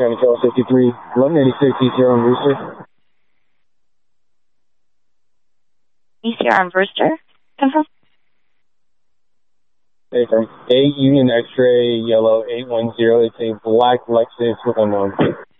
County Trail 63, 1186 ECR on Rooster. ECR on Brewster. Confirm. Hey, from 8 Union X-ray, yellow 810. It's a black Lexus with unknown.